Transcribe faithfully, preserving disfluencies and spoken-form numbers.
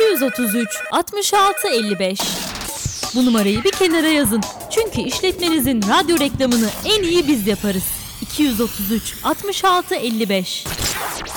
yüz otuz üç altmış altı elli beş. Bu numarayı bir kenara yazın. Çünkü işletmenizin radyo reklamını en iyi biz yaparız. iki yüz otuz üç altmış altı elli beş.